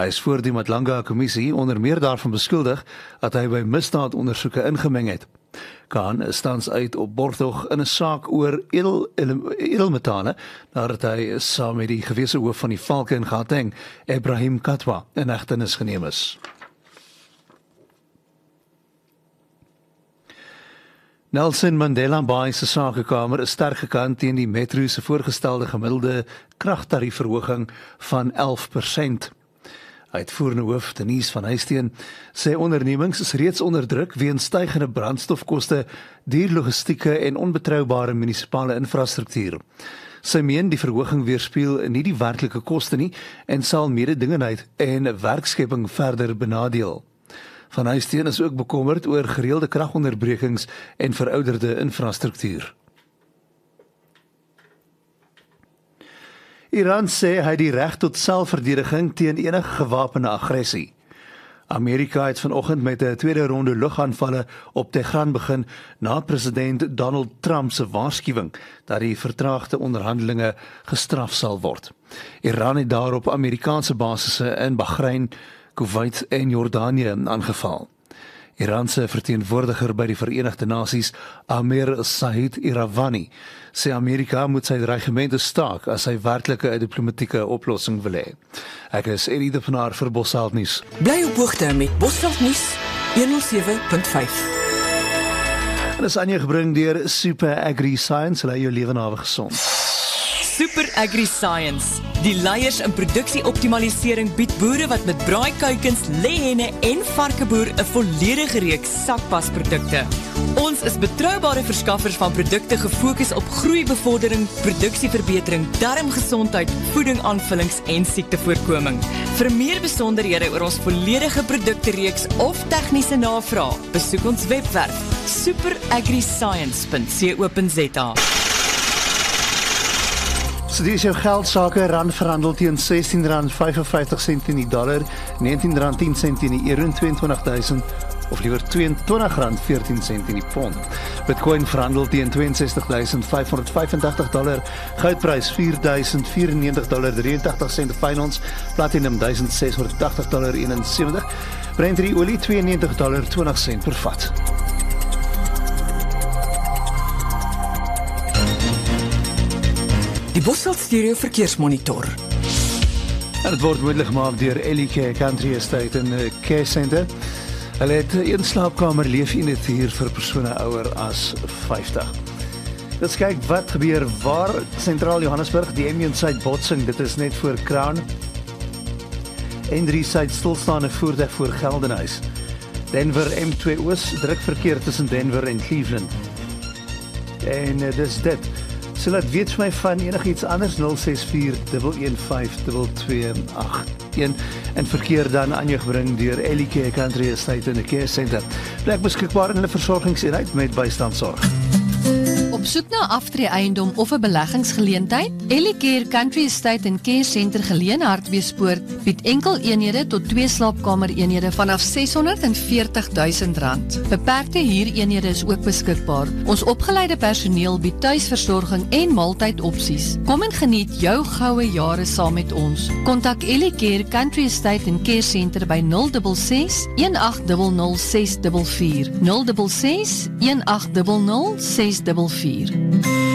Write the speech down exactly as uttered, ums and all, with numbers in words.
Hy is voor die Madlanga-kommissie onder meer daarvan beskuldig dat hy by misdaadondersoeke ingemeng het. Khan is tans uit op borgtog in 'n saak oor edel, edelmetale nadat hy saam met die gewese hoof van die valke in Gauteng, Ibrahim Katwa, in hegtenis geneem is. Nelson Mandela Bay se sakekamer is sterk gekant teen die metro se voorgestelde gemiddelde kragtariefverhoging van elf persent. Uitvoerende hoof Denise van Huisteen sê ondernemings is reeds onder druk weens stygende brandstofkoste, duur logistieke en onbetroubare munisipale infrastruktuur. Sy meen die verhoging weerspieël nie die werklike koste nie en sal mededingendheid en werkskepping verder benadeel. Van Huisteen is ook bekommerd oor gereelde kragonderbrekings en verouderde infrastruktuur. Iran sê hy die reg tot selfverdediging teen enige gewapende aggressie. Amerika het vanoggend met 'n tweede ronde lugaanvalle op Tehran begin na president Donald Trump se waarskuwing dat die vertraagde onderhandelinge gestraf sal word. Iran het daarop Amerikaanse basisse in Bahrein, Kuwait en Jordanië aangeval. Iran se verteenwoordiger by die Verenigde Nasies, Amir Sahid Iravani, sê Amerika moet sy dreigemente staak as hy werklike 'n diplomatieke oplossing wil hê. Ek is Eddie de Pinaar vir Bosveld Nuus. Bly op hoogte met Bosveld Nuus honderd sewe punt vyf. En is aan jou gebring deur Super Agri Science, hulle jou lewe nawe gesond. Super Agri Science. Die leiers in produksieoptimalisering bied boere wat met braaikuikens, lêhenne en varkeboer 'n volledige reeks sakpasprodukte. Ons is betroubare verskaffers van produkte gefokus op groeibevordering, produksieverbetering, darmgesondheid, voedingaanvullings en siektevoorkoming. Vir meer besonderhede oor ons volledige produktereeks of tegniese navraag, besoek ons webwerf super agri science punt co punt za. So die is jou geldsake, rand verhandel teen sestien rand vyfenvyftig sent in die dollar, negentien rand tien sent in die euro en tweeëntwintig duisend of liewer tweeëntwintig rand veertien sent in die pond. Bitcoin verhandel teen twee en sestig duisend vyfhonderd vyfentagtig dollar, goudprys vier duisend vyfennegentig dollar drieëntagtig sent per fyn ons, platinum duisend seshonderd tagtig dollar eenensewentig, Brent olie tweeënnegentig dollar twintig sent per vat. Die Bosveld Stereo Verkeersmonitor. En het word moontlik gemaak deur Ellie Care Country Estate en uh, Care Center. Hulle het een slaapkamer leefuniet hier vir persone ouer as vyftig. Let's kyk wat gebeur waar sentraal Johannesburg, die Union Side botsing, dit is net voor Crown. N drie Side stilstaande voertuig voor Geldenhuis. Denver M twee Oos, druk verkeer tussen Denver en Cleveland. En uh, dis dit. So laat weet vir my van enigiets anders nul ses vier een een vyf twee twee agt een en verkeer dan aan jou gebring deur Ellie Care Country Estate in die Care Center. Plek beskikbaar in hulle versorgingseenheid met bystandsorg. Op soek na aftree eiendom of 'n beleggingsgeleentheid? Ellie Care Country Estate en Care Center geleë in Hartbeespoort bied enkel eenhede tot twee slaapkamer eenhede vanaf seshonderd veertig duisend rand. Beperkte huureenhede is ook beskikbaar. Ons opgeleide personeel bied tuisversorging en maaltydopsies. Kom en geniet jou goue jare saam met ons. Kontak Ellie Care Country Estate en Care Center by nul ses ses een agt nul nul ses vier vier nul ses ses een agt nul nul ses vier vier.